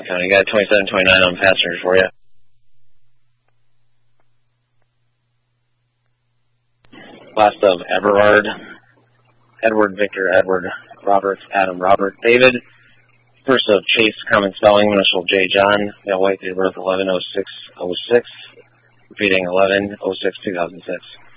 County. Got 2729 on passengers for you. Last of Everard, Edward, Victor, Edward, Robert, Adam, Robert, David. First of Chase, common spelling, initial J. John, male white, date of birth 11/06/06, repeating 11/06/2006.